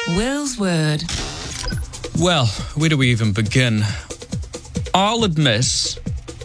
Will's Word. Well, where do we even begin? I'll admit,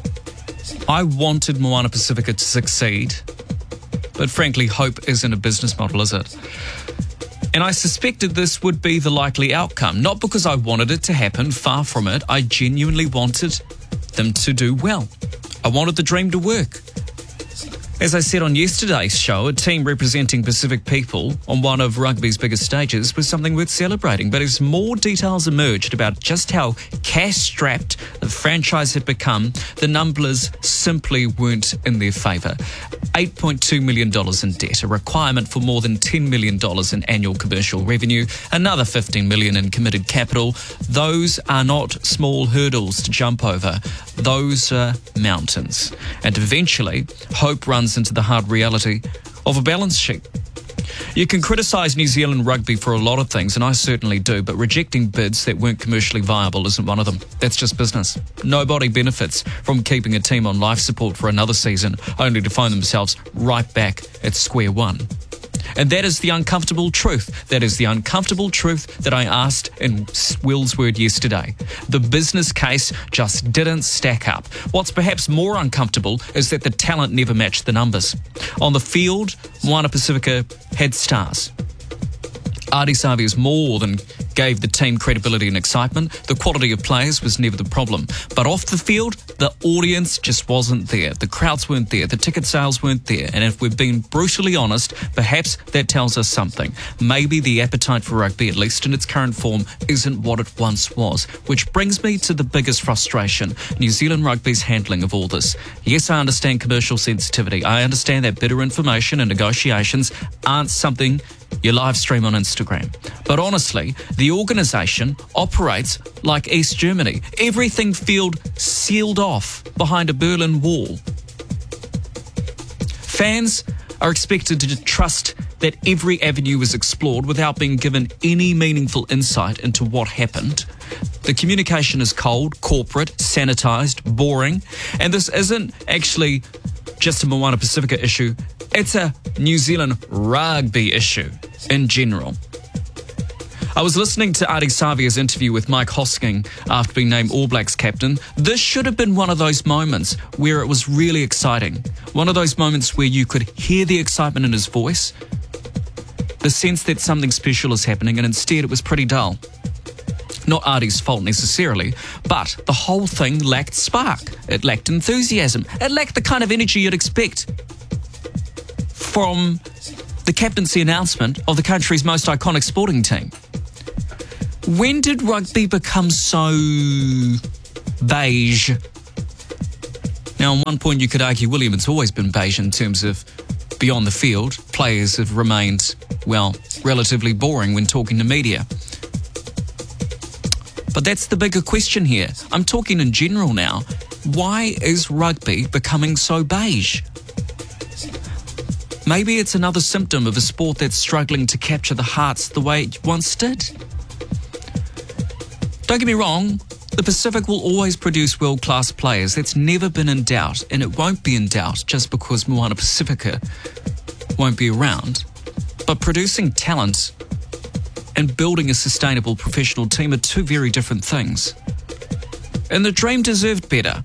I wanted Moana Pacifica to succeed, but frankly, hope isn't a business model, is it? And I suspected this would be the likely outcome, not because I wanted it to happen, far from it. I genuinely wanted them to do well. I wanted the dream to work. As I said on yesterday's show, a team representing Pacific people on one of rugby's biggest stages was something worth celebrating. But as more details emerged about just how cash-strapped the franchise had become, the numbers simply weren't in their favour. $8.2 million in debt, a requirement for more than $10 million in annual commercial revenue, another $15 million in committed capital. Those are not small hurdles to jump over. Those are mountains. And eventually, hope runs into the hard reality of a balance sheet. You can criticise New Zealand rugby for a lot of things, and I certainly do, but rejecting bids that weren't commercially viable isn't one of them. That's just business. Nobody benefits from keeping a team on life support for another season, only to find themselves right back at square one. And that is the uncomfortable truth. That is the uncomfortable truth that I asked in Will's Word yesterday. The business case just didn't stack up. What's perhaps more uncomfortable is that the talent never matched the numbers. On the field, Moana Pacifica had stars. Ardie Savea more than gave the team credibility and excitement. The quality of players was never the problem. But off the field, the audience just wasn't there. The crowds weren't there. The ticket sales weren't there. And if we've been brutally honest, perhaps that tells us something. Maybe the appetite for rugby, at least in its current form, isn't what it once was. Which brings me to the biggest frustration, New Zealand rugby's handling of all this. Yes, I understand commercial sensitivity. I understand that bitter information and negotiations aren't something you live stream on Instagram. But honestly, the organisation operates like East Germany. Everything feels sealed off behind a Berlin Wall. Fans are expected to trust that every avenue is explored without being given any meaningful insight into what happened. The communication is cold, corporate, sanitised, boring, and this isn't actually just a Moana Pacifica issue. It's a New Zealand rugby issue in general. I was listening to Ardie Savea's interview with Mike Hosking after being named All Blacks captain. This should have been one of those moments where it was really exciting. One of those moments where you could hear the excitement in his voice, the sense that something special is happening, and instead it was pretty dull. Not Ardie's fault necessarily, but the whole thing lacked spark. It lacked enthusiasm. It lacked the kind of energy you'd expect from the captaincy announcement of the country's most iconic sporting team. When did rugby become so beige? Now, on one point you could argue, William, it's always been beige in terms of beyond the field. Players have remained, well, relatively boring when talking to media. But that's the bigger question here. I'm talking in general now. Why is rugby becoming so beige? Maybe it's another symptom of a sport that's struggling to capture the hearts the way it once did. Don't get me wrong, the Pacific will always produce world-class players. That's never been in doubt, and it won't be in doubt just because Moana Pacifica won't be around. But producing talent and building a sustainable professional team are two very different things. And the dream deserved better.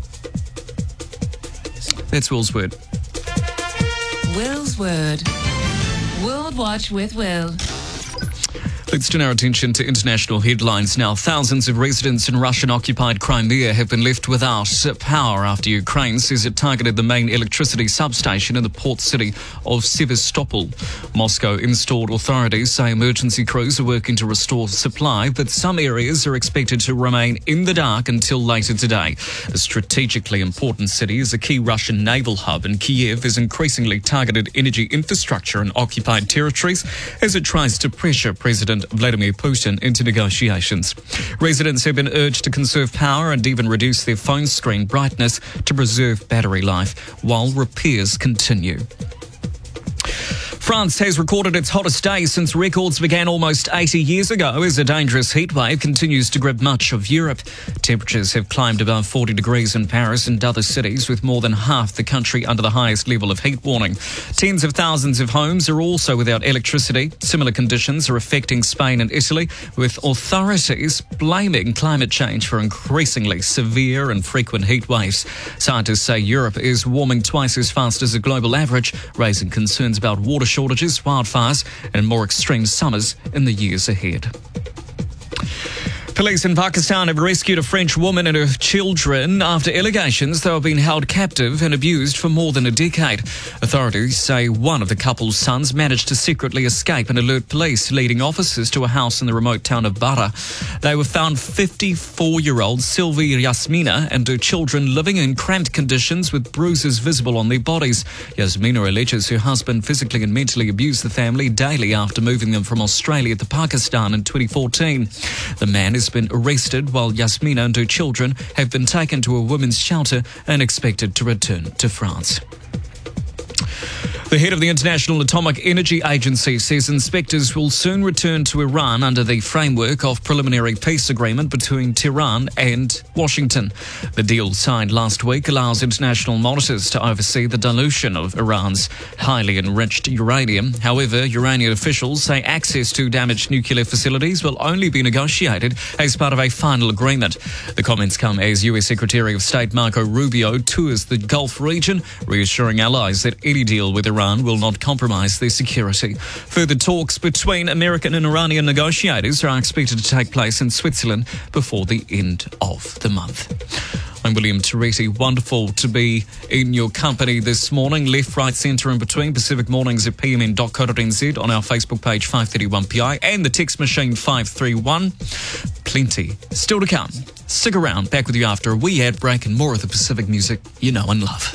That's Will's Word. Will's Word. World Watch with Will. Let's turn our attention to international headlines now. Thousands of residents in Russian-occupied Crimea have been left without power after Ukraine says it targeted the main electricity substation in the port city of Sevastopol. Moscow-installed authorities say emergency crews are working to restore supply, but some areas are expected to remain in the dark until later today. The strategically important city is a key Russian naval hub, and Kiev has increasingly targeted energy infrastructure in occupied territories as it tries to pressure President Vladimir Putin into negotiations. Residents have been urged to conserve power and even reduce their phone screen brightness to preserve battery life while repairs continue. France has recorded its hottest day since records began almost 80 years ago as a dangerous heatwave continues to grip much of Europe. Temperatures have climbed above 40 degrees in Paris and other cities, with more than half the country under the highest level of heat warning. Tens of thousands of homes are also without electricity. Similar conditions are affecting Spain and Italy, with authorities blaming climate change for increasingly severe and frequent heat waves. Scientists say Europe is warming twice as fast as the global average, raising concerns about water shortages, wildfires and more extreme summers in the years ahead. Police in Pakistan have rescued a French woman and her children after allegations they were being held captive and abused for more than a decade. Authorities say one of the couple's sons managed to secretly escape and alert police, leading officers to a house in the remote town of Bara. They were found 54-year-old Sylvie Yasmina and her children living in cramped conditions with bruises visible on their bodies. Yasmina alleges her husband physically and mentally abused the family daily after moving them from Australia to Pakistan in 2014. The man has been arrested while Yasmina and her children have been taken to a women's shelter and expected to return to France. The head of the International Atomic Energy Agency says inspectors will soon return to Iran under the framework of preliminary peace agreement between Tehran and Washington. The deal signed last week allows international monitors to oversee the dilution of Iran's highly enriched uranium. However, Iranian officials say access to damaged nuclear facilities will only be negotiated as part of a final agreement. The comments come as US Secretary of State Marco Rubio tours the Gulf region, reassuring allies that any deal with Iran will not compromise their security. Further talks between American and Iranian negotiators are expected to take place in Switzerland before the end of the month. I'm William Tereti. Wonderful to be in your company this morning. Left, right, centre and between. Pacific Mornings at pmn.co.nz, on our Facebook page 531PI and the text machine 531. Plenty still to come. Stick around. Back with you after a wee ad break and more of the Pacific music you know and love.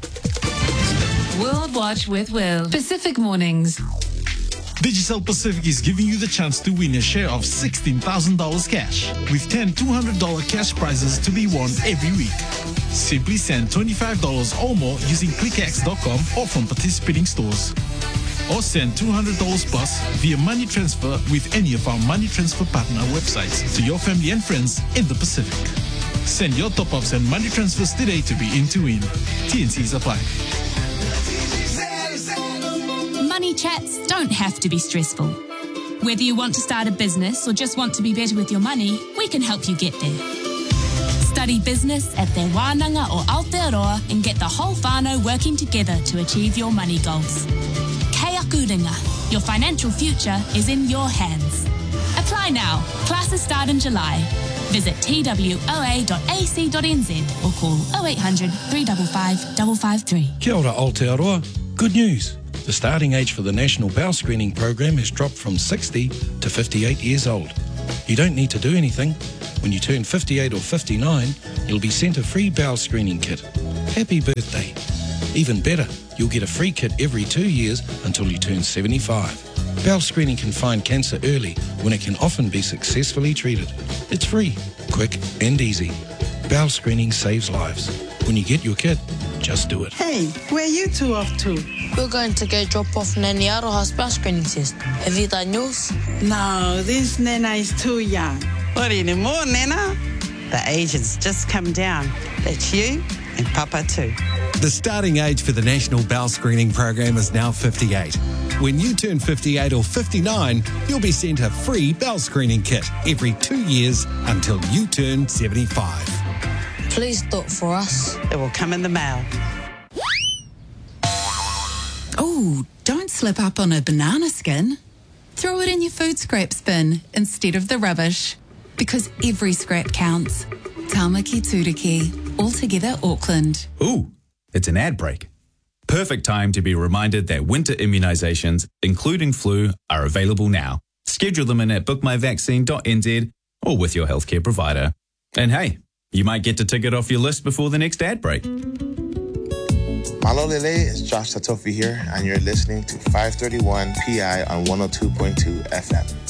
World Watch with Will. Pacific Mornings. Digicel Pacific is giving you the chance to win a share of $16,000 cash, with 10 $200 cash prizes to be won every week. Simply send $25 or more using clickx.com or from participating stores. Or send $200 plus via money transfer with any of our money transfer partner websites to your family and friends in the Pacific. Send your top-ups and money transfers today to be in to win. TNCs apply. Money chats don't have to be stressful. Whether you want to start a business or just want to be better with your money, we can help you get there. Study business at Te Wānanga or Aotearoa and get the whole whānau working together to achieve your money goals. Kei aku ringa. Your financial future is in your hands. Apply now. Classes start in July. Visit twoa.ac.nz or call 0800 355 553. Kia ora Aotearoa. Good news. The starting age for the National Bowel Screening Program has dropped from 60 to 58 years old. You don't need to do anything. When you turn 58 or 59, you'll be sent a free bowel screening kit. Happy birthday. Even better, you'll get a free kit every 2 years until you turn 75. Bowel screening can find cancer early when it can often be successfully treated. It's free, quick and easy. Bowel screening saves lives. When you get your kit, just do it. Hey, where are you two off to? We're going to go drop off Nani Aroha's bowel screening test. Have you done yours? No, this Nana is too young. What anymore, Nana? The age has just come down. That's you and Papa too. The starting age for the National Bowel Screening Program is now 58. When you turn 58 or 59, you'll be sent a free bowel screening kit every 2 years until you turn 75. Please do it for us. It will come in the mail. Oh, don't slip up on a banana skin. Throw it in your food scrap bin instead of the rubbish, because every scrap counts. Tamaki Turiki, Altogether Auckland. Ooh, it's an ad break. Perfect time to be reminded that winter immunisations, including flu, are available now. Schedule them in at bookmyvaccine.nz or with your healthcare provider. And hey, you might get to tick it off your list before the next ad break. Malo Lele, it's Josh Tatofi here, and you're listening to 531 PI on 102.2 FM.